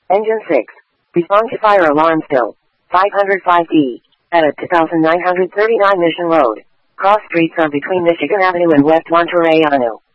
Engine 6. Respond to fire alarm still. 505D. At a 2939 Mission Road. Cross streets are between Michigan Avenue and West Monterey Avenue.